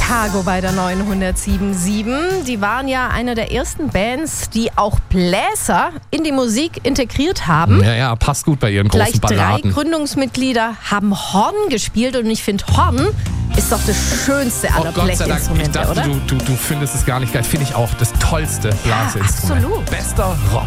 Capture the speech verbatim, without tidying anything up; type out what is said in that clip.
Chicago bei der neunhundertsieben Komma sieben. Die waren ja eine der ersten Bands, die auch Bläser in die Musik integriert haben. Ja, ja, passt gut bei ihren Gleich großen Balladen. drei Gründungsmitglieder haben Horn gespielt und ich finde, Horn ist doch das schönste aller oh Gott sei Dank, ich Blechinstrumente, dachte, oder? du, du, du findest es gar nicht geil. Finde ich auch das tollste Blasinstrument. absolut. Bester Rock.